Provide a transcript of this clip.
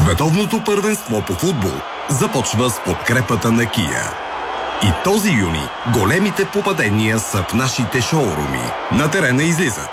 Световното първенство по футбол започва с подкрепата на Kia. И този юни големите попадения са в нашите шоуруми. На терена излизат